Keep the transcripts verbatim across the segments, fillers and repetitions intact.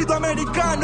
Americano.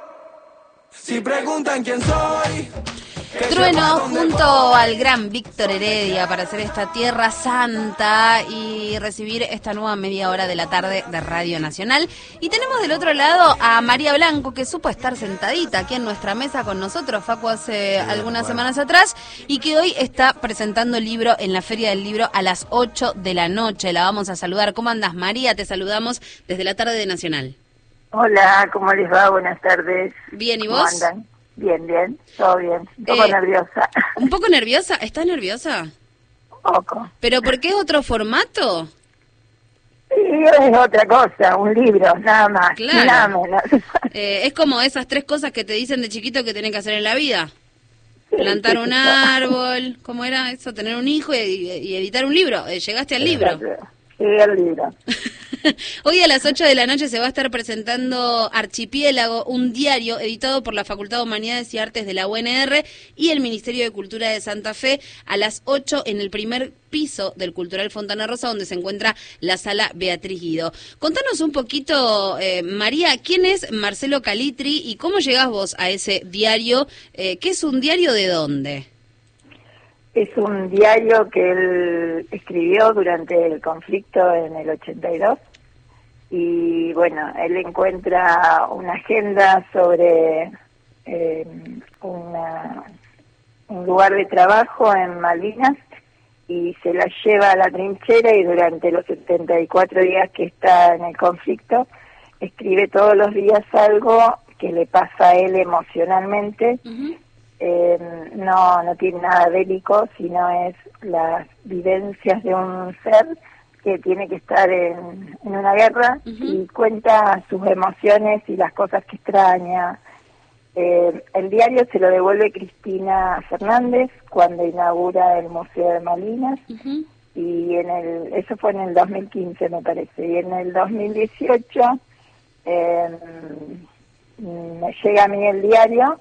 Si preguntan quién soy, Trueno junto al gran Víctor Heredia para hacer esta Tierra Santa y recibir esta nueva media hora de la tarde de Radio Nacional. Y tenemos del otro lado a María Blanco, que supo estar sentadita aquí en nuestra mesa con nosotros, Facu, hace algunas semanas atrás, y que hoy está presentando el libro en la Feria del Libro a las ocho de la noche. La vamos a saludar. ¿Cómo andas, María? Te saludamos desde la tarde de Nacional. Hola, ¿cómo les va? Buenas tardes. Bien, ¿y ¿Cómo vos? andan? Bien, bien, todo bien. Un poco Eh, nerviosa. ¿Un poco nerviosa? ¿Estás nerviosa? Un poco. ¿Pero por qué otro formato? Sí, es otra cosa, un libro, nada más. Claro. Nada menos. Eh, es como esas tres cosas que te dicen de chiquito que tenés que hacer en la vida. Sí, Plantar sí, un sí. árbol, ¿cómo era eso? Tener un hijo y, y editar un libro. Eh, llegaste al libro. Sí, el libro. Hoy a las ocho de la noche se va a estar presentando Archipiélago, un diario editado por la Facultad de Humanidades y Artes de la U N R y el Ministerio de Cultura de Santa Fe a las ocho en el primer piso del Cultural Fontana Rosa, donde se encuentra la Sala Beatriz Guido. Contanos un poquito, eh, María, ¿quién es Marcelo Calitri y cómo llegás vos a ese diario? Eh, ¿Qué es un diario de dónde? Es un diario que él escribió durante el conflicto en el ochenta y dos. Y bueno, él encuentra una agenda sobre eh, una, un lugar de trabajo en Malvinas y se la lleva a la trinchera, y durante los setenta y cuatro días que está en el conflicto escribe todos los días algo que le pasa a él emocionalmente. Uh-huh. eh, no, no tiene nada bélico, sino es las vivencias de un ser que tiene que estar en, en una guerra. Uh-huh. Y cuenta sus emociones y las cosas que extraña. Eh, el diario se lo devuelve Cristina Fernández cuando inaugura el Museo de Malvinas. Uh-huh. Y en el eso fue en el dos mil quince, me parece, y en el dos mil dieciocho eh, me llega a mí el diario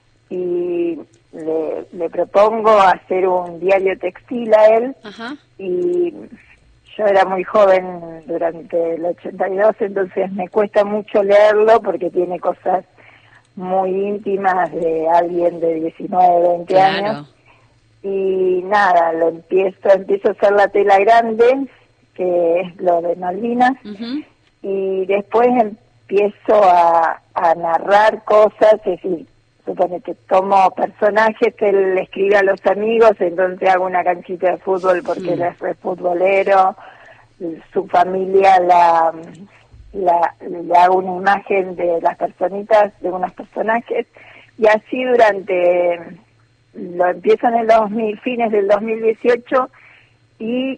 y le, le propongo hacer un diario textil a él. Uh-huh. Y yo era muy joven durante el ochenta y dos, entonces me cuesta mucho leerlo porque tiene cosas muy íntimas de alguien de diecinueve, veinte claro. años. Y nada, lo empiezo, empiezo a hacer la tela grande, que es lo de Malvinas, uh-huh. Y después empiezo a, a narrar cosas, es decir, suponete, tomo personajes que él escribe a los amigos, entonces hago una canchita de fútbol porque mm. él es futbolero, su familia la, la le hago una imagen de las personitas, de unos personajes, y así durante, lo empiezo en el dos mil, fines del dos mil dieciocho, y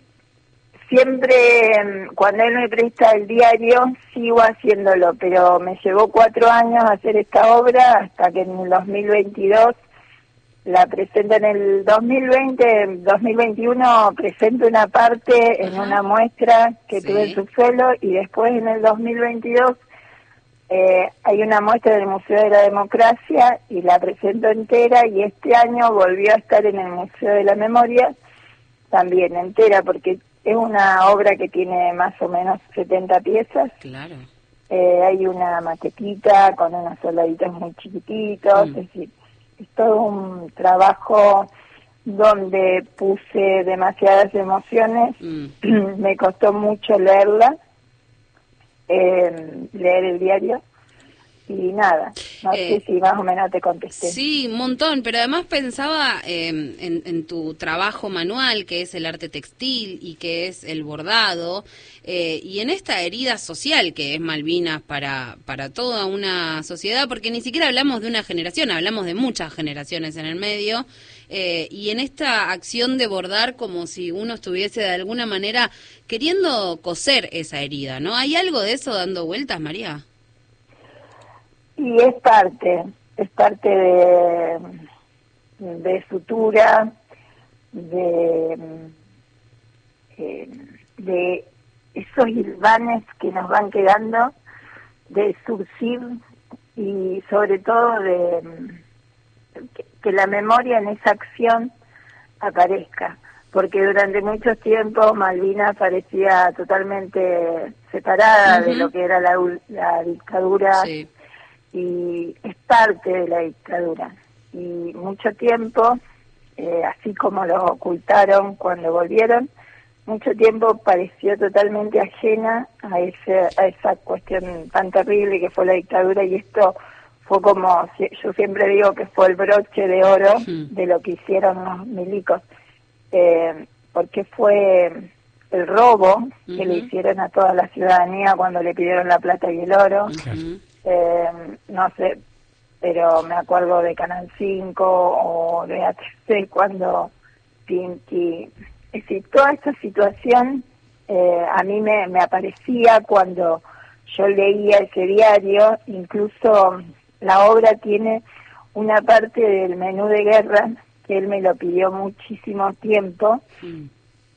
siempre cuando él me presta el diario sigo haciéndolo, pero me llevó cuatro años hacer esta obra hasta que en el dos mil veintidós la presento. En el dos mil veinte, dos mil veintiuno presento una parte en una muestra que sí. tuve en Subsuelo, y después en el dos mil veintidós eh, hay una muestra del Museo de la Democracia y la presento entera, y este año volvió a estar en el Museo de la Memoria también entera, porque es una obra que tiene más o menos setenta piezas. Claro. Eh, hay una maquetita con unos soldaditos muy chiquititos. Mm. Es decir, es todo un trabajo donde puse demasiadas emociones. Mm. Me costó mucho leerla, eh, leer el diario. Y nada, no eh, sé si más o menos te contesté. Sí, un montón, pero además pensaba eh, en, en tu trabajo manual, que es el arte textil y que es el bordado, eh, y en esta herida social que es Malvinas para, para toda una sociedad, porque ni siquiera hablamos de una generación, hablamos de muchas generaciones en el medio, eh, y en esta acción de bordar como si uno estuviese de alguna manera queriendo coser esa herida, ¿no? ¿Hay algo de eso dando vueltas, María? Y es parte, es parte de, de sutura, de, de esos hilvanes que nos van quedando, de surcir, y sobre todo de que, que la memoria en esa acción aparezca, porque durante mucho tiempo Malvinas parecía totalmente separada uh-huh. de lo que era la, la dictadura. Sí. y es parte de la dictadura. Y mucho tiempo, eh, así como lo ocultaron cuando volvieron, mucho tiempo pareció totalmente ajena a, ese, a esa cuestión tan terrible que fue la dictadura, y esto fue como, yo siempre digo que fue el broche de oro sí. de lo que hicieron los milicos, eh, porque fue el robo uh-huh. que le hicieron a toda la ciudadanía cuando le pidieron la plata y el oro. Uh-huh. eh, no sé, pero me acuerdo de Canal cinco o de H C cuando Pinky... Es decir, toda esta situación eh, a mí me, me aparecía cuando yo leía ese diario. Incluso la obra tiene una parte del menú de guerra que él me lo pidió muchísimo tiempo mm.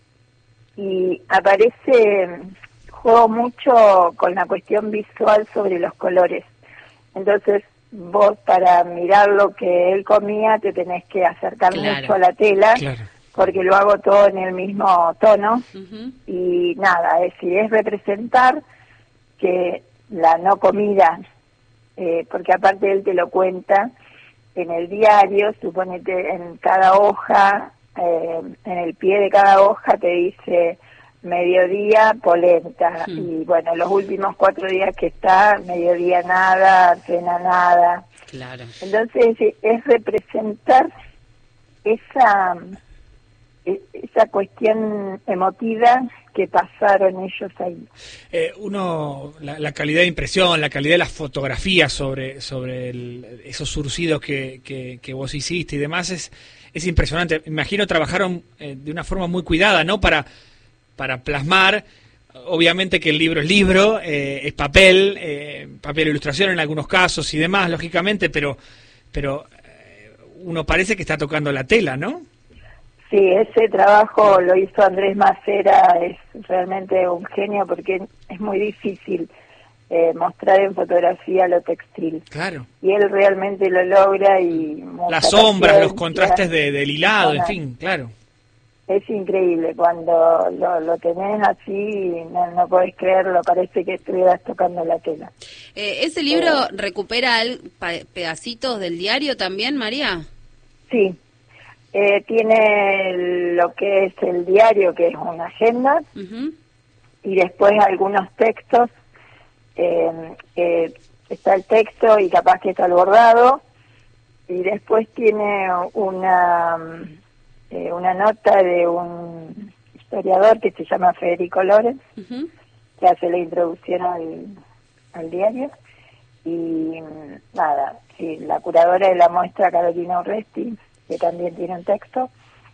y aparece, juego mucho con la cuestión visual sobre los colores. Entonces vos para mirar lo que él comía te tenés que acercar claro. mucho a la tela, claro. porque lo hago todo en el mismo tono, uh-huh. y nada, es decir, es representar que la no comida, eh, porque aparte él te lo cuenta en el diario, suponete en cada hoja, eh, en el pie de cada hoja te dice mediodía polenta, uh-huh. y bueno, los últimos cuatro días que está, mediodía nada, cena nada. Claro. Entonces es, es representar esa... esa cuestión emotiva que pasaron ellos ahí. Eh, uno, la, la calidad de impresión, la calidad de las fotografías sobre sobre el, esos surcidos que, que, que vos hiciste y demás es es impresionante. Imagino trabajaron eh, de una forma muy cuidada, ¿no? Para para plasmar, obviamente que el libro es libro, eh, es papel, eh, papel e ilustración en algunos casos y demás, lógicamente, pero pero eh, uno parece que está tocando la tela, ¿no? Sí, ese trabajo lo hizo Andrés Macera, es realmente un genio porque es muy difícil eh, mostrar en fotografía lo textil. Claro. Y él realmente lo logra y... Las sombras, los contrastes de, del hilado, bueno, en fin, claro. Es increíble, cuando lo, lo tenés así, no, no podés creerlo, parece que estuvieras tocando la tela. Eh, ¿Ese libro eh, recupera el, pedacitos del diario también, María? Sí. Eh, tiene lo que es el diario, que es una agenda, uh-huh. y después algunos textos, eh, eh, está el texto y capaz que está el bordado, y después tiene una, eh, una nota de un historiador que se llama Federico Lorenz, uh-huh. que hace la introducción al, al diario, y nada, sí, la curadora de la muestra, Carolina Urresti, que también tiene un texto.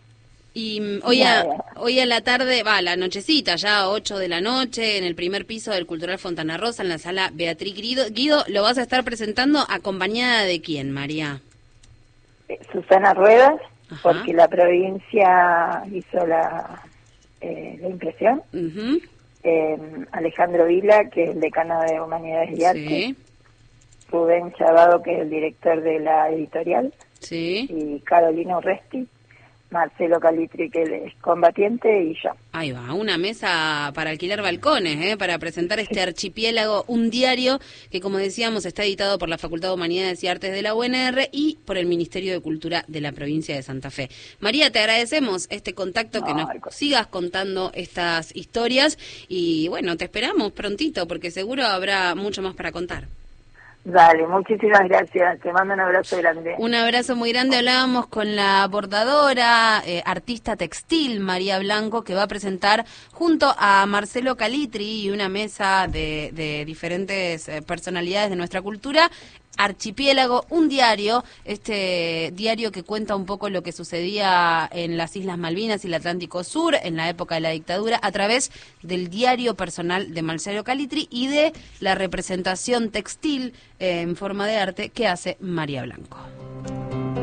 Y hoy a, hoy a la tarde, va, la nochecita, ya a ocho de la noche, en el primer piso del Cultural Fontana Rosa, en la sala Beatriz Guido, Guido, ¿lo vas a estar presentando acompañada de quién, María? Susana Ruedas, ajá. porque la provincia hizo la, eh, la impresión. Uh-huh. eh, Alejandro Vila, que es el decano de Humanidades y Arte. Sí. Rubén Chavado, que es el director de la editorial. Sí. Y Carolina Urresti, Marcelo Calitri, que es combatiente, y yo. Ahí va, una mesa para alquilar balcones, ¿eh? Para presentar este archipiélago, un diario que, como decíamos, está editado por la Facultad de Humanidades y Artes de la U N R y por el Ministerio de Cultura de la provincia de Santa Fe. María, te agradecemos este contacto, no, que nos algo. sigas contando estas historias y, bueno, te esperamos prontito porque seguro habrá mucho más para contar. Dale, muchísimas gracias. Te mando un abrazo grande. Un abrazo muy grande. Hablábamos con la bordadora, eh, artista textil, María Blanco, que va a presentar junto a Marcelo Calitri y una mesa de, de diferentes eh, personalidades de nuestra cultura, Archipiélago, un diario, este diario que cuenta un poco lo que sucedía en las Islas Malvinas y el Atlántico Sur en la época de la dictadura a través del diario personal de Marcelo Calitri y de la representación textil eh, en forma de arte que hace María Blanco.